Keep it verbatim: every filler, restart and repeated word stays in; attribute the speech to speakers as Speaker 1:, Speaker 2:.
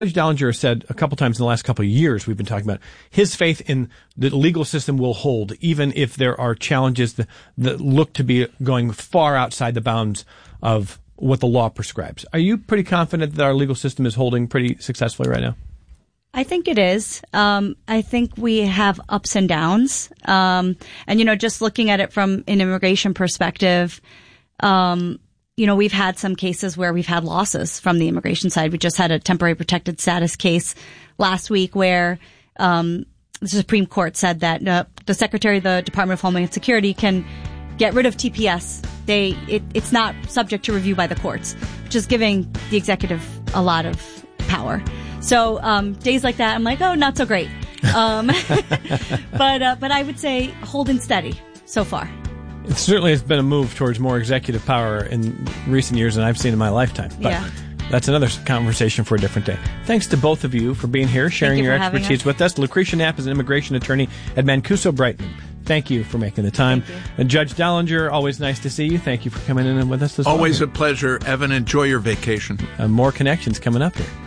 Speaker 1: Judge Dallinger said a couple times in the last couple of years, we've been talking about his faith in the legal system will hold, even if there are challenges that, that look to be going far outside the bounds of what the law prescribes. Are you pretty confident that our legal system is holding pretty successfully right now?
Speaker 2: I think it is. Um, I think we have ups and downs. Um, and, you know, just looking at it from an immigration perspective, um, you know, we've had some cases where we've had losses from the immigration side. We just had a temporary protected status case last week where um, the Supreme Court said that uh, the Secretary of the Department of Homeland Security can get rid of T P S. They it, it's not subject to review by the courts, which is giving the executive a lot of power. So um, days like that, I'm like, oh, not so great. Um, but uh, but I would say holding steady so far.
Speaker 1: It certainly has been a move towards more executive power in recent years than I've seen in my lifetime. But
Speaker 2: yeah.
Speaker 1: That's another conversation for a different day. Thanks to both of you for being here, sharing
Speaker 2: you
Speaker 1: your expertise with us. Lucretia Knapp is an immigration attorney at Mancuso Brightman. Thank you for making the time. And Judge Dallinger, always nice to see you. Thank you for coming in with us this
Speaker 3: Always
Speaker 1: morning.
Speaker 3: a pleasure. Evan, enjoy your vacation.
Speaker 1: Uh, more connections coming up here.